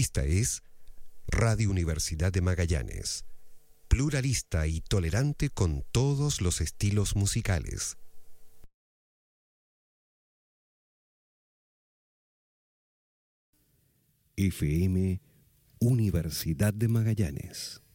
Esta es Radio Universidad de Magallanes, pluralista y tolerante con todos los estilos musicales. FM Universidad de Magallanes.